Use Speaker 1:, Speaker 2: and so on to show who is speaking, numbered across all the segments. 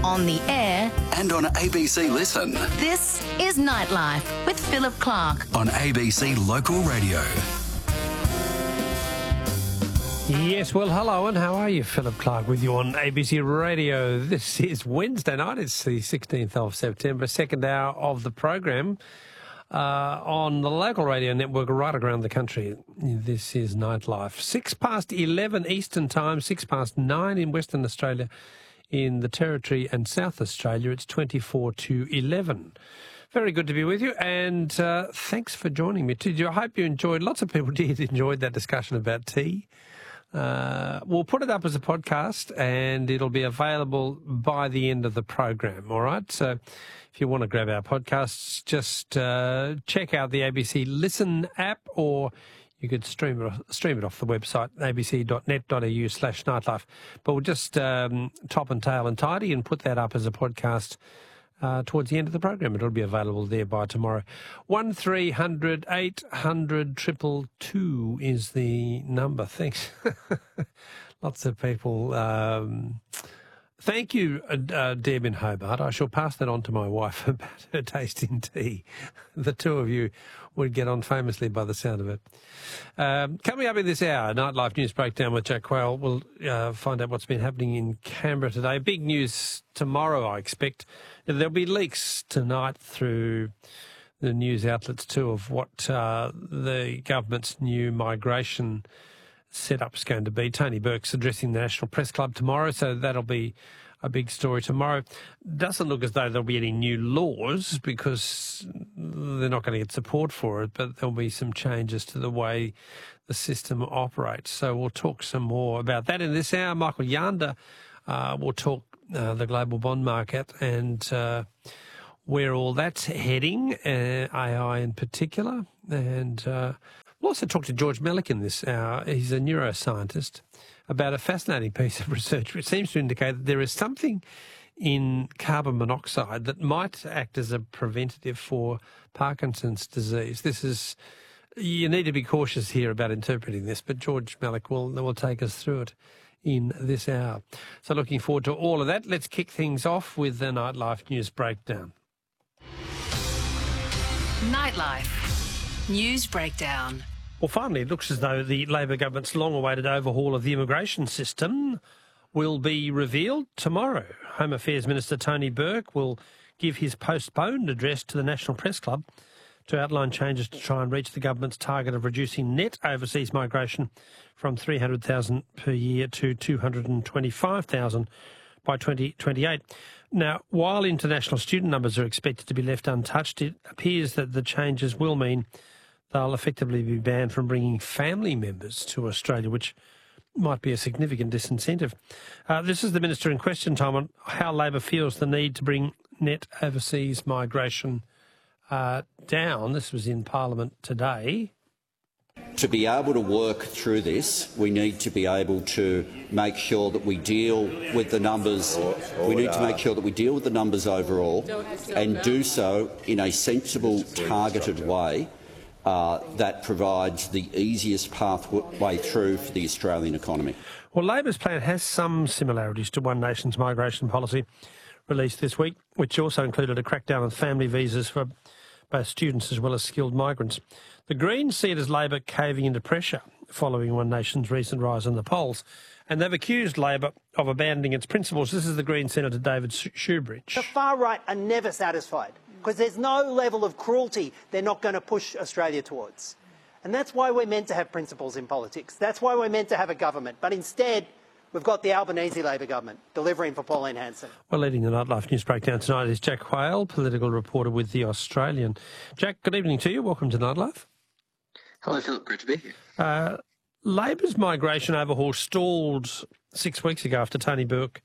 Speaker 1: on the air
Speaker 2: and on ABC Listen.
Speaker 1: This is Nightlife with Philip Clark
Speaker 2: on ABC Local Radio.
Speaker 3: Yes, well, hello, and how are you? Philip Clark with you on ABC Radio. This is Wednesday night. It's the 16th of September, second hour of the program on the local radio network right around the country. This is Nightlife. 11:06 Eastern Time, 9:06 in Western Australia. In the Territory and South Australia, it's 11:24. Very good to be with you, and thanks for joining me. I hope you enjoyed. Lots of people enjoyed that discussion about tea. We'll put it up as a podcast, and it'll be available by the end of the program, all right? So if you want to grab our podcasts, just check out the ABC Listen app, or you could stream it off the website, abc.net.au/nightlife. But we'll just top and tail and tidy and put that up as a podcast towards the end of the program. It'll be available there by tomorrow. 1300 800 222 is the number. Thanks. Lots of people. Thank you, Deb in Hobart. I shall pass that on to my wife about her taste in tea. The two of you would get on famously by the sound of it. Coming up in this hour, Nightlife News Breakdown with Jack Quayle. We'll find out what's been happening in Canberra today. Big news tomorrow, I expect. There'll be leaks tonight through the news outlets too of what the government's new migration setup's going to be. Tony Burke's addressing the National Press Club tomorrow, so that'll be a big story tomorrow. Doesn't look as though there'll be any new laws because they're not going to get support for it, but there'll be some changes to the way the system operates. So we'll talk some more about that in this hour. Michael Yanda will talk the global bond market and where all that's heading, AI in particular, and we'll also talk to George Melick in this hour. He's a neuroscientist about a fascinating piece of research which seems to indicate that there is something in carbon monoxide that might act as a preventative for Parkinson's disease. You need to be cautious here about interpreting this, but George Melick will take us through it in this hour. So looking forward to all of that. Let's kick things off with the Nightlife News Breakdown.
Speaker 1: Nightlife News Breakdown.
Speaker 3: Well, finally, it looks as though the Labor government's long-awaited overhaul of the immigration system will be revealed tomorrow. Home Affairs Minister Tony Burke will give his postponed address to the National Press Club to outline changes to try and reach the government's target of reducing net overseas migration from 300,000 per year to 225,000 by 2028. Now, while international student numbers are expected to be left untouched, it appears that the changes will mean they'll effectively be banned from bringing family members to Australia, which might be a significant disincentive. This is the Minister in question, Tom, on how Labor feels the need to bring net overseas migration down. This was in Parliament today.
Speaker 4: To be able to work through this, we need to be able to make sure that we deal with the numbers. We need to make sure that we deal with the numbers overall and do so in a sensible, targeted way that provides the easiest pathway through for the Australian economy.
Speaker 3: Well, Labor's plan has some similarities to One Nation's migration policy released this week, which also included a crackdown on family visas for both students as well as skilled migrants. The Greens see it as Labor caving into pressure following One Nation's recent rise in the polls, and they've accused Labor of abandoning its principles. This is the Green Senator David Shoebridge.
Speaker 5: The far right are never satisfied because there's no level of cruelty they're not going to push Australia towards. And that's why we're meant to have principles in politics. That's why we're meant to have a government. But instead, we've got the Albanese Labor government delivering for Pauline Hanson. Well,
Speaker 3: leading the Nightlife News Breakdown tonight is Jack Quayle, political reporter with The Australian. Jack, good evening to you. Welcome to Nightlife.
Speaker 6: Hello, Philip. Great to be here.
Speaker 3: Labor's migration overhaul stalled 6 weeks ago after Tony Burke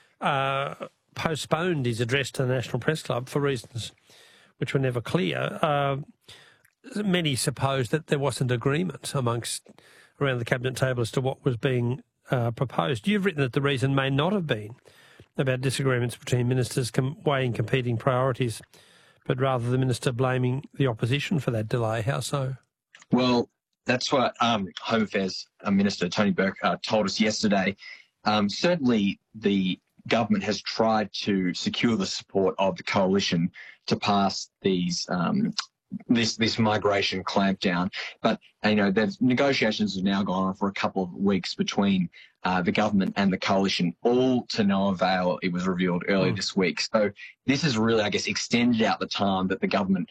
Speaker 3: postponed his address to the National Press Club for reasons which were never clear. Many supposed that there wasn't agreement around the cabinet table as to what was being proposed. You've written that the reason may not have been about disagreements between ministers weighing competing priorities, but rather the minister blaming the opposition for that delay. How so?
Speaker 6: Well, that's what Home Affairs Minister Tony Burke told us yesterday. Certainly the government has tried to secure the support of the coalition to pass these this migration clampdown. But, the negotiations have now gone on for a couple of weeks between the government and the coalition, all to no avail, it was revealed earlier this week. So this has really, I guess, extended out the time that the government,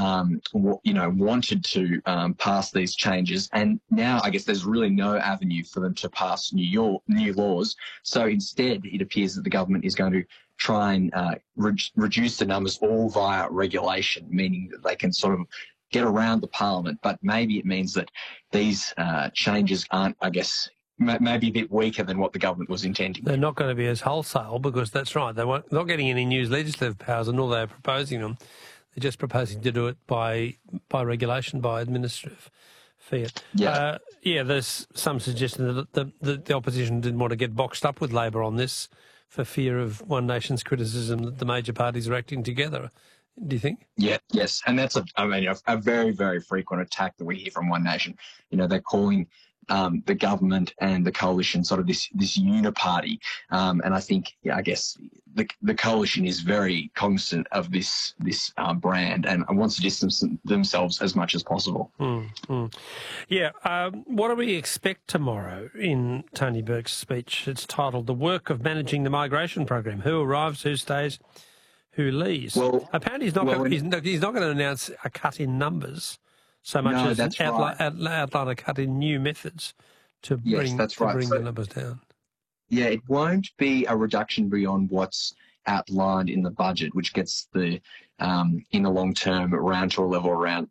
Speaker 6: wanted to pass these changes. And now, I guess, there's really no avenue for them to pass new laws. So instead, it appears that the government is going to try and reduce the numbers all via regulation, meaning that they can sort of get around the parliament. But maybe it means that these changes aren't, I guess, maybe a bit weaker than what the government was intending.
Speaker 3: They're not going to be as wholesale, because that's right. They're not getting any new legislative powers, and all they're proposing them, they're just proposing to do it by regulation, by administrative fiat.
Speaker 6: Yeah.
Speaker 3: There's some suggestion that the opposition didn't want to get boxed up with Labor on this for fear of One Nation's criticism that the major parties are acting together. Do you think?
Speaker 6: Yeah, yes. And that's a very, very frequent attack that we hear from One Nation. They're calling the government and the coalition sort of this uniparty. And I think, I guess the coalition is very cognizant of this brand and wants to distance themselves as much as possible.
Speaker 3: Yeah. What do we expect tomorrow in Tony Burke's speech? It's titled "The Work of Managing the Migration Program." Who arrives, who stays, who leaves? Well, apparently he's not going to announce a cut in numbers so much as outline a cut in new methods to bring the numbers down.
Speaker 6: Yeah, it won't be a reduction beyond what's outlined in the budget, which gets in the long term around to a level around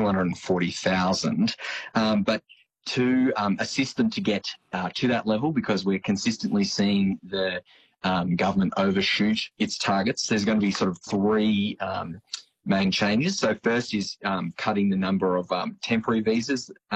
Speaker 6: 240,000. But to assist them to get to that level, because we're consistently seeing the government overshoot its targets, there's going to be sort of three main changes. So first is cutting the number of temporary visas